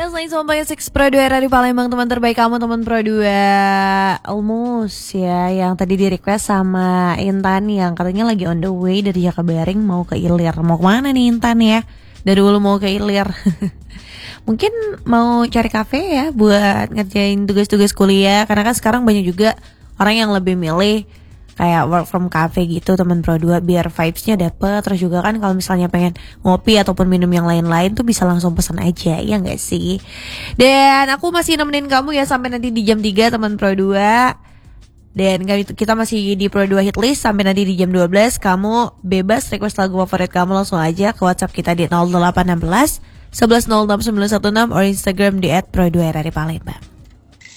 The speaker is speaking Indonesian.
selain sama Banyak Six Pro 2 era di Palembang, teman terbaik kamu, teman Pro 2 Almus ya, yang tadi di request sama Intan yang katanya lagi on the way dari Jakabaring mau ke Ilir. Mau kemana nih Intan ya? Dari dulu mau ke Ilir. Mungkin mau cari kafe ya buat ngerjain tugas-tugas kuliah, karena kan sekarang banyak juga orang yang lebih milih kayak work from cafe gitu teman Pro 2 biar vibes-nya dapet. Terus juga kan kalau misalnya pengen ngopi ataupun minum yang lain-lain tuh bisa langsung pesan aja, ya gak sih? Dan aku masih nemenin kamu ya sampai nanti di jam 3 teman Pro 2. Dan kita masih di Pro 2 Hitlist sampai nanti di jam 12. Kamu bebas request lagu favorit kamu langsung aja ke WhatsApp kita di 0816 1106 916 or Instagram di @pro2era di Palembang.